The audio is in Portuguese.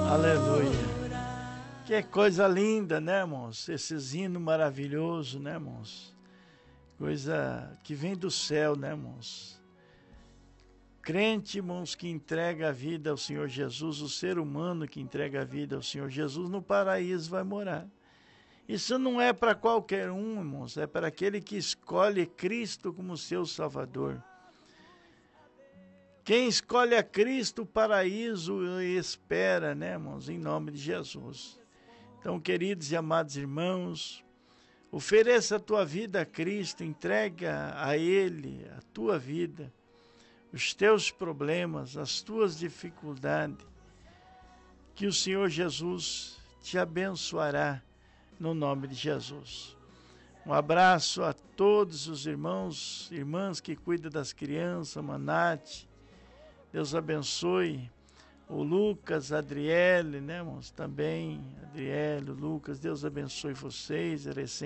Aleluia. Que coisa linda, né, irmãos? Esses hinos maravilhosos, né, irmãos? Coisa que vem do céu, né, irmãos? Crente, irmãos, que entrega a vida ao Senhor Jesus, o ser humano que entrega a vida ao Senhor Jesus, no paraíso vai morar. Isso não é para qualquer um, irmãos, é para aquele que escolhe Cristo como seu Salvador. Quem escolhe a Cristo, o paraíso espera, né, irmãos, em nome de Jesus. Então, queridos e amados irmãos, ofereça a tua vida a Cristo, entrega a Ele a tua vida, os teus problemas, as tuas dificuldades, que o Senhor Jesus te abençoará no nome de Jesus. Um abraço a todos os irmãos, irmãs que cuidam das crianças, Manate. Deus abençoe o Lucas, a Adriele, né, irmãos? Também, Adriele, o Lucas, Deus abençoe vocês,